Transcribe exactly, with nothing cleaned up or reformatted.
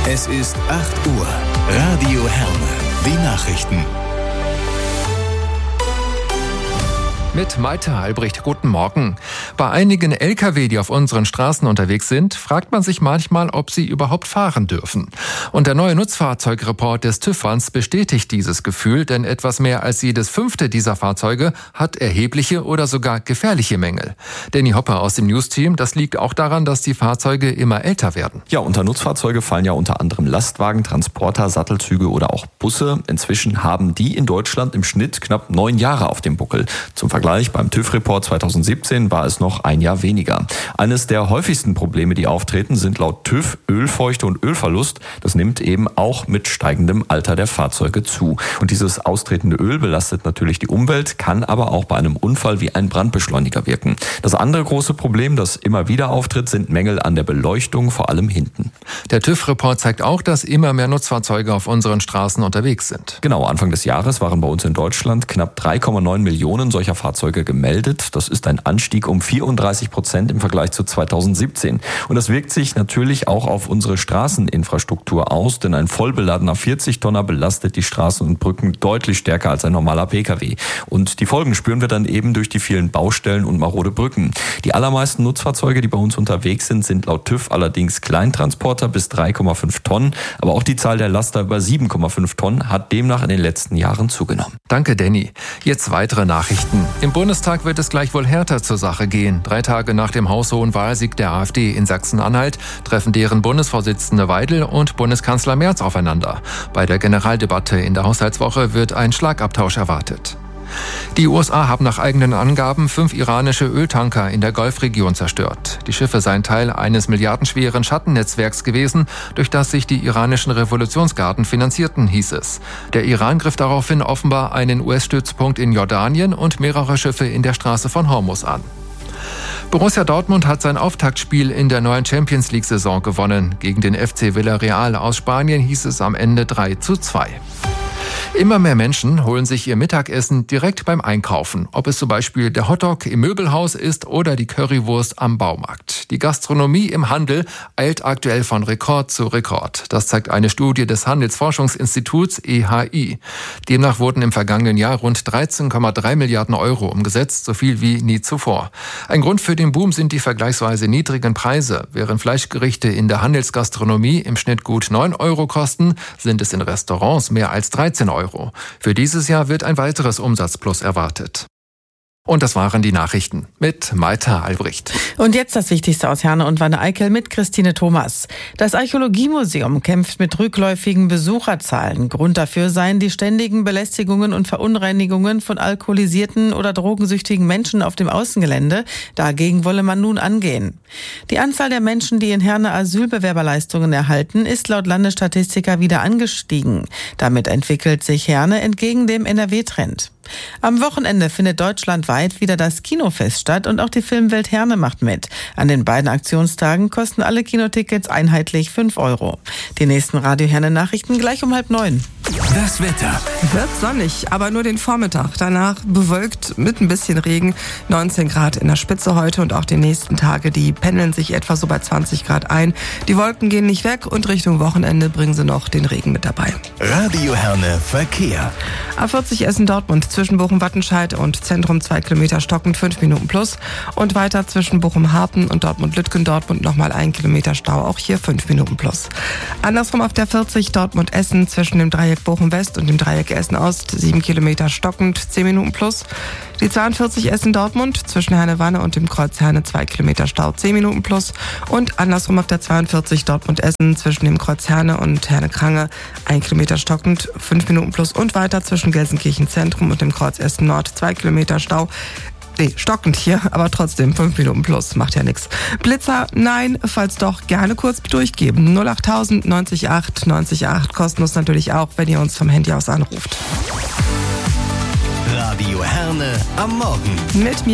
Es ist acht Uhr. Radio Herne. Die Nachrichten. Mit Maite Albrecht, guten Morgen. Bei einigen L K W, die auf unseren Straßen unterwegs sind, fragt man sich manchmal, ob sie überhaupt fahren dürfen. Und der neue Nutzfahrzeugreport des TÜV-Fonds bestätigt dieses Gefühl, denn etwas mehr als jedes fünfte dieser Fahrzeuge hat erhebliche oder sogar gefährliche Mängel. Danny Hopper aus dem News-Team, das liegt auch daran, dass die Fahrzeuge immer älter werden. Ja, unter Nutzfahrzeuge fallen ja unter anderem Lastwagen, Transporter, Sattelzüge oder auch Busse. Inzwischen haben die in Deutschland im Schnitt knapp neun Jahre auf dem Buckel. Zum Vergleich, beim TÜV-Report zweitausendsiebzehn war es noch ein Jahr weniger. Eines der häufigsten Probleme, die auftreten, sind laut TÜV Ölfeuchte und Ölverlust. Das nimmt eben auch mit steigendem Alter der Fahrzeuge zu. Und dieses austretende Öl belastet natürlich die Umwelt, kann aber auch bei einem Unfall wie ein Brandbeschleuniger wirken. Das andere große Problem, das immer wieder auftritt, sind Mängel an der Beleuchtung, vor allem hinten. Der TÜV-Report zeigt auch, dass immer mehr Nutzfahrzeuge auf unseren Straßen unterwegs sind. Genau, Anfang des Jahres waren bei uns in Deutschland knapp drei Komma neun Millionen solcher Fahrzeuge gemeldet. Das ist ein Anstieg um vierunddreißig Prozent im Vergleich zu zweitausendsiebzehn. Und das wirkt sich natürlich auch auf unsere Straßeninfrastruktur aus, denn ein vollbeladener vierzig Tonner belastet die Straßen und Brücken deutlich stärker als ein normaler P K W. Und die Folgen spüren wir dann eben durch die vielen Baustellen und marode Brücken. Die allermeisten Nutzfahrzeuge, die bei uns unterwegs sind, sind laut TÜV allerdings Kleintransporter bis drei Komma fünf Tonnen. Aber auch die Zahl der Laster über sieben Komma fünf Tonnen hat demnach in den letzten Jahren zugenommen. Danke, Danny. Jetzt weitere Nachrichten. Im Bundestag wird es gleich wohl härter zur Sache gehen. Drei Tage nach dem haushohen Wahlsieg der AfD in Sachsen-Anhalt treffen deren Bundesvorsitzende Weidel und Bundeskanzler Merz aufeinander. Bei der Generaldebatte in der Haushaltswoche wird ein Schlagabtausch erwartet. Die U S A haben nach eigenen Angaben fünf iranische Öltanker in der Golfregion zerstört. Die Schiffe seien Teil eines milliardenschweren Schattennetzwerks gewesen, durch das sich die iranischen Revolutionsgarden finanzierten, hieß es. Der Iran griff daraufhin offenbar einen U S-Stützpunkt in Jordanien und mehrere Schiffe in der Straße von Hormuz an. Borussia Dortmund hat sein Auftaktspiel in der neuen Champions-League-Saison gewonnen. Gegen den F C Villarreal aus Spanien hieß es am Ende drei zu zwei. Immer mehr Menschen holen sich ihr Mittagessen direkt beim Einkaufen, ob es zum Beispiel der Hotdog im Möbelhaus ist oder die Currywurst am Baumarkt. Die Gastronomie im Handel eilt aktuell von Rekord zu Rekord. Das zeigt eine Studie des Handelsforschungsinstituts E H I. Demnach wurden im vergangenen Jahr rund dreizehn Komma drei Milliarden Euro umgesetzt, so viel wie nie zuvor. Ein Grund für den Boom sind die vergleichsweise niedrigen Preise. Während Fleischgerichte in der Handelsgastronomie im Schnitt gut neun Euro kosten, sind es in Restaurants mehr als dreizehn Euro. Für dieses Jahr wird ein weiteres Umsatzplus erwartet. Und das waren die Nachrichten mit Maite Albrecht. Und jetzt das Wichtigste aus Herne und Wanne-Eickel mit Christine Thomas. Das Archäologiemuseum kämpft mit rückläufigen Besucherzahlen. Grund dafür seien die ständigen Belästigungen und Verunreinigungen von alkoholisierten oder drogensüchtigen Menschen auf dem Außengelände. Dagegen wolle man nun angehen. Die Anzahl der Menschen, die in Herne Asylbewerberleistungen erhalten, ist laut Landesstatistiker wieder angestiegen. Damit entwickelt sich Herne entgegen dem N R W-Trend. Am Wochenende findet deutschlandweit wieder das Kinofest statt und auch die Filmwelt Herne macht mit. An den beiden Aktionstagen kosten alle Kinotickets einheitlich fünf Euro. Die nächsten Radio Herne Nachrichten gleich um halb neun. Das Wetter. Wird sonnig, aber nur den Vormittag. Danach bewölkt mit ein bisschen Regen. neunzehn Grad in der Spitze heute und auch die nächsten Tage. Die pendeln sich etwa so bei zwanzig Grad ein. Die Wolken gehen nicht weg und Richtung Wochenende bringen sie noch den Regen mit dabei. Radio Herne Verkehr. A vierzig Essen-Dortmund zwischen Bochum-Wattenscheid und Zentrum zwei Kilometer stockend, fünf Minuten plus. Und weiter zwischen Bochum-Harpen und Dortmund-Lütgendortmund nochmal ein Kilometer Stau, auch hier fünf Minuten plus. Andersrum auf der vierzig Dortmund-Essen zwischen dem Dreieck Bochum-West und dem Dreieck Essen-Ost, sieben Kilometer stockend, zehn Minuten plus. Die zweiundvierzig Essen-Dortmund zwischen Herne-Wanne und dem Kreuz Herne, zwei Kilometer Stau, zehn Minuten plus. Und andersrum auf der zweiundvierzig Dortmund-Essen zwischen dem Kreuz Herne und Herne-Krange, ein Kilometer stockend, fünf Minuten plus. Und weiter zwischen Gelsenkirchen-Zentrum und dem Kreuz Essen-Nord, zwei Kilometer Stau. Nee, stockend hier, aber trotzdem fünf Minuten plus, macht ja nichts. Blitzer, nein, falls doch, gerne kurz durchgeben. null achttausend neunzig acht neunzig acht, kostenlos natürlich auch, wenn ihr uns vom Handy aus anruft. Radio Herne am Morgen. Mit mir